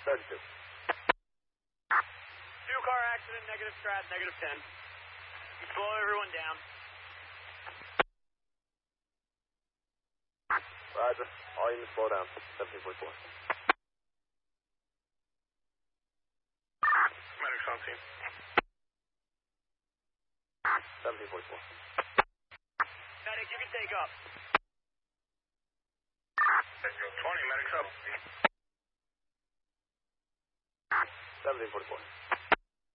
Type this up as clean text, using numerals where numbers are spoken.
32. Two-car accident, negative strat, negative 10. You slow everyone down. Roger. All units slow down. 1744. Medics on scene. 1744. Medic, you can take up. 20, medics up. 1744.